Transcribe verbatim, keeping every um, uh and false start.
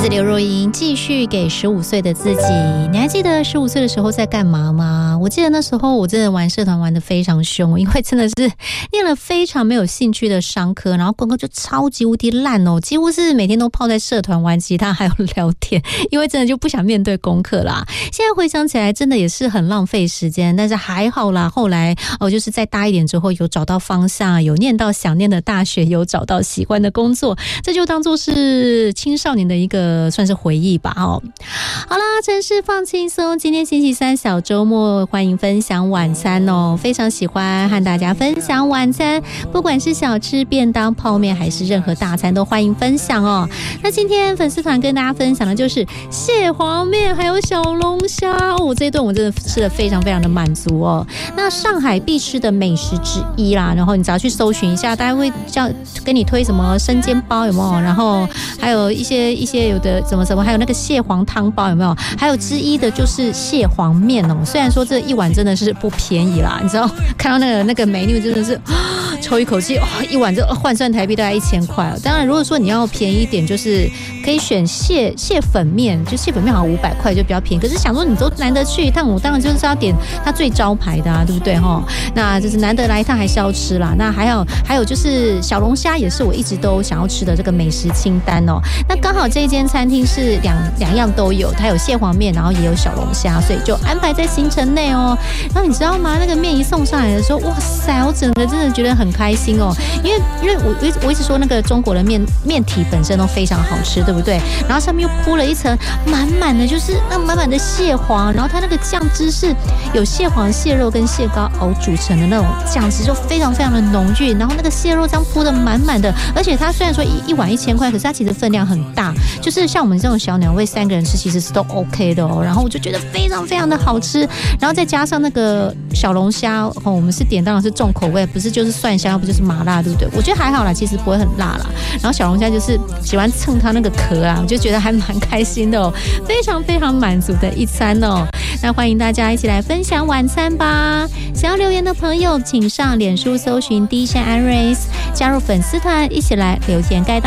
是刘若英，继续给十五岁的自己。你还记得十五岁的时候在干嘛吗？我记得那时候我真的玩社团玩得非常凶，因为真的是念了非常没有兴趣的商科，然后功课就超级无敌烂哦，几乎是每天都泡在社团玩吉他还有聊天，因为真的就不想面对功课啦。现在回想起来真的也是很浪费时间，但是还好啦，后来哦，就是再大一点之后有找到方向，有念到想念的大学，有找到喜欢的工作，这就当作是青少年的一个算是回忆吧哦。好啦，城市放轻松，今天星期三小周末，欢迎分享晚餐哦，非常喜欢和大家分享晚餐，不管是小吃、便当、泡面还是任何大餐都欢迎分享哦。那今天粉丝团跟大家分享的就是蟹黄面还有小龙虾哦，这一顿我真的吃得非常非常的满足哦。那上海必吃的美食之一啦，然后你只要去搜寻一下，大家会叫跟你推什么生煎包有没有，然后还有一些一些有的怎么怎么，还有那个蟹黄汤包有没有，还有之一的就是蟹黄面哦。虽然说这一碗真的是不便宜啦，你知道看到那个那个menu真的是抽一口气、哦、一碗就换算台币大概一千块、哦、当然如果说你要便宜一点，就是可以选蟹蟹粉面，就蟹粉面好像五百块就比较便宜，可是想说你都难得去一趟，我当然就是要点它最招牌的啊，对不对齁？那就是难得来一趟还是要吃啦。那还有还有就是小龙虾也是我一直都想要吃的这个美食清单哦。那刚好这一间餐厅是两两样都有，它有蟹黄面，然后也有小龙虾，所以就安排在行程内哦。然后你知道吗？那个面一送上来的时候，哇塞，我整个真的觉得很开心哦，因为因为我我一直我一直说那个中国的面面体本身都非常好吃，对不对？然后上面又铺了一层满满的，就是那满满的蟹黄，然后它那个酱汁是有蟹黄、蟹肉跟蟹膏熬煮成的那种酱汁，就非常非常的浓郁。然后那个蟹肉这样铺的满满的，而且它虽然说一一碗一千块，可是它其实分量很大，就是像我们这种小鸟胃三个人吃其实是都 OK 的哦。然后我就觉得非常非常的好吃，然后再加上那个小龙虾哦，我们是点当然是重口味，不是就是蒜香，不就是麻辣，对不对？我觉得还好啦，其实不会很辣啦。然后小龙虾就是喜欢蹭它那个壳啊，我就觉得还蛮开心的哦，非常非常满足的一餐哦。那欢迎大家一起来分享晚餐吧。想要留言的朋友，请上脸书搜寻第一线安瑞斯，加入粉丝团，一起来留言盖到